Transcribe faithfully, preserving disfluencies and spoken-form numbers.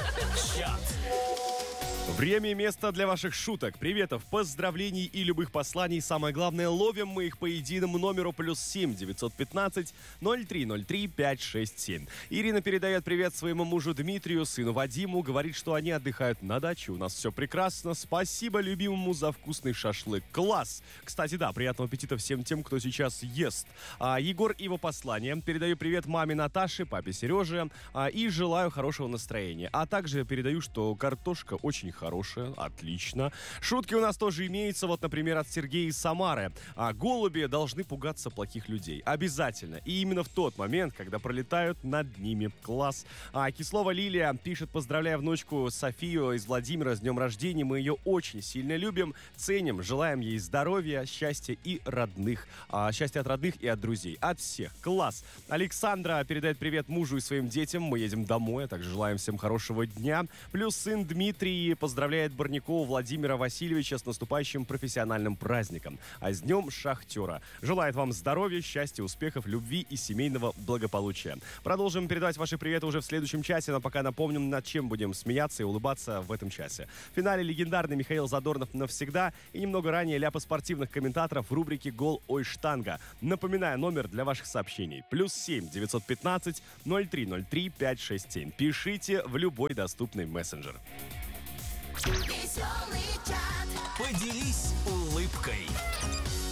Чат. Время и место для ваших шуток, приветов, поздравлений и любых посланий. Самое главное, ловим мы их по единому номеру плюс семь девятьсот пятнадцать ноль три ноль три пять шесть семь. Ирина передает привет своему мужу Дмитрию, сыну Вадиму. Говорит, что они отдыхают на даче. У нас все прекрасно. Спасибо любимому за вкусный шашлык. Класс! Кстати, да, приятного аппетита всем тем, кто сейчас ест. А, Егор и его послание. Передаю привет маме Наташе, папе Сереже а, и желаю хорошего настроения. А также передаю, что картошка очень хорошая. Хорошая, отлично. Шутки у нас тоже имеются. Вот, например, от Сергея из Самары. А, голуби должны пугаться плохих людей. Обязательно. И именно в тот момент, когда пролетают над ними. Класс. А, Кислова Лилия пишет, поздравляя внучку Софию из Владимира с днем рождения. Мы ее очень сильно любим, ценим, желаем ей здоровья, счастья и родных. А, счастья от родных и от друзей. От всех. Класс. Александра передает привет мужу и своим детям. Мы едем домой, а также желаем всем хорошего дня. Плюс сын Дмитрий поздравляет Барникова Владимира Васильевича с наступающим профессиональным праздником. А с днем шахтера. Желает вам здоровья, счастья, успехов, любви и семейного благополучия. Продолжим передавать ваши приветы уже в следующем часе, но пока напомним, над чем будем смеяться и улыбаться в этом часе. В финале легендарный Михаил Задорнов навсегда и немного ранее ляпы спортивных комментаторов в рубрике «Гол, ой, штанга». Напоминаю, номер для ваших сообщений. Плюс семь девятьсот пятнадцать ноль три ноль три пять шесть семь. Пишите в любой доступный мессенджер. Поделись улыбкой.